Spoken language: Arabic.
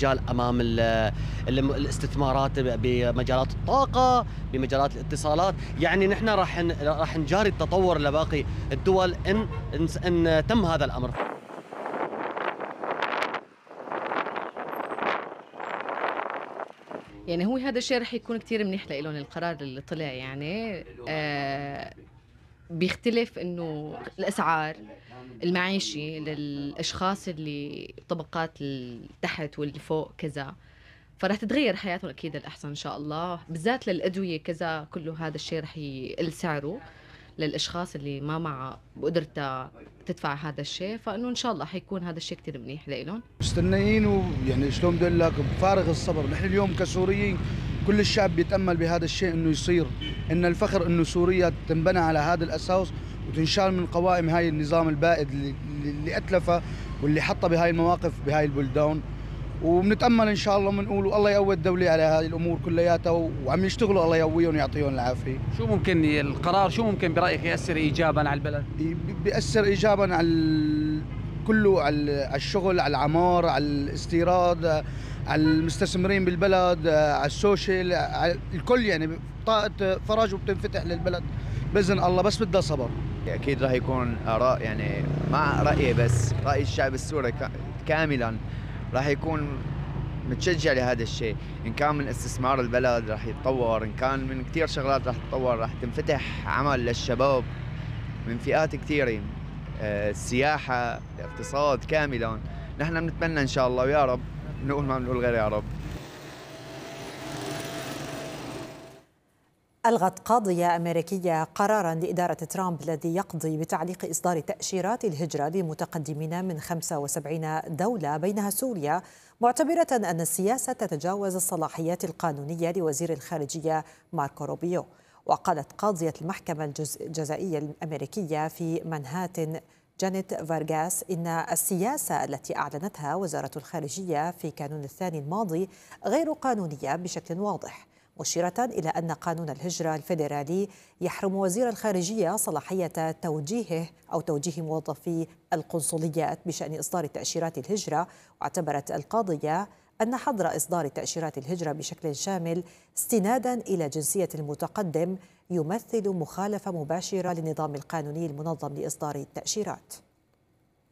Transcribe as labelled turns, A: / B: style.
A: مجال أمام الاستثمارات بمجالات الطاقة، بمجالات الاتصالات. يعني نحن راح نجاري التطور لباقي الدول إن تم هذا الأمر.
B: يعني هو هذا الشيء رح يكون كتير منيح لإلهم القرار اللي طلع يعني بيختلف إنه الأسعار المعيشي للأشخاص اللي طبقات التحت واللي فوق كذا، فرح تتغيّر حياتهم أكيد للأحسن إن شاء الله، بالذات للأدوية كذا كلّه هذا الشيء رح يقل سعره للأشخاص اللي ما معها بقدرتها تدفع هذا الشيء، فإنه إن شاء الله حيكون هذا الشيء كتير منيح لإلهم.
C: مستنيين ويعني شلون بدي اقول لك بفارغ الصبر. نحن اليوم كسوريين كل الشعب بيتامل بهذا الشيء انه يصير، ان الفخر انه سوريا تنبنى على هذا الاساس وتنشال من قوائم هاي النظام البائد اللي اتلفه واللي حطه بهاي المواقف بهاي البلدان. وبنتامل ان شاء الله بنقول الله يقوي الدوله على هذه الامور كلياتها، وعم يشتغلوا الله يقويهم ويعطيهم العافيه.
D: شو ممكن القرار شو ممكن برأيك يأثر إيجابا على البلد؟
C: بيأثر ايجابا على كله، على الشغل، على العمار، على الاستيراد، على المستثمرين بالبلد، على السوشيال، على الكل. يعني طاقة فرج وبتنفتح للبلد بإذن الله، بس بدها صبر.
E: أكيد راح يكون آراء، يعني مع رأيي، بس رأي الشعب السوري كاملا راح يكون متشجع لهذا الشيء. إن كان من استثمار البلد راح يتطور، إن كان من كثير شغلات راح تتطور، راح تنفتح عمل للشباب من فئات كثيرة، السياحة، الاقتصاد كاملا. نحن بنتمنى إن شاء الله، ويا رب نقول ما بنقول غير يا رب.
F: ألغت قاضية أمريكية قراراً لإدارة ترامب الذي يقضي بتعليق إصدار تأشيرات الهجرة للمتقدمين من 75 دولة بينها سوريا، معتبرة أن السياسة تتجاوز الصلاحيات القانونية لوزير الخارجية ماركو روبيو. وقالت قاضية المحكمة الجزائية الأمريكية في مانهاتن جانيت فارغاس إن السياسة التي أعلنتها وزارة الخارجية في كانون الثاني الماضي غير قانونية بشكل واضح، مشيرة إلى أن قانون الهجرة الفيدرالي يحرم وزير الخارجية صلاحية توجيه موظفي القنصليات بشأن إصدار تأشيرات الهجرة. واعتبرت القاضية أن حظر إصدار تأشيرات الهجرة بشكل شامل استناداً إلى جنسية المتقدم يمثل مخالفة مباشرة للنظام القانوني المنظم لإصدار التأشيرات.